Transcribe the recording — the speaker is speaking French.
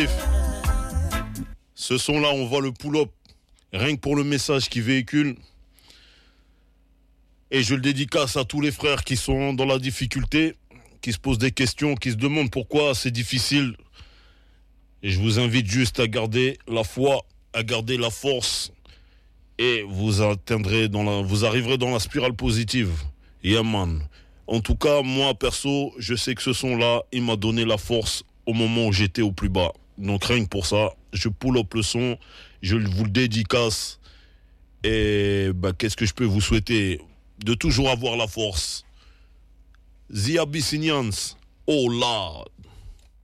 Ce son-là, on va le pull-up, rien que pour le message qu'il véhicule. Et je le dédicace à tous les frères qui sont dans la difficulté, qui se posent des questions, qui se demandent pourquoi c'est difficile. Et je vous invite juste à garder la foi, à garder la force. Et vous arriverez dans la spirale positive. Yeah man. En tout cas, moi perso, je sais que ce son-là, il m'a donné la force au moment où j'étais au plus bas. Donc rien que pour ça, je pull up le son, je vous le dédicace. Et qu'est-ce que je peux vous souhaiter? De toujours avoir la force. The Abyssinians, oh Lord.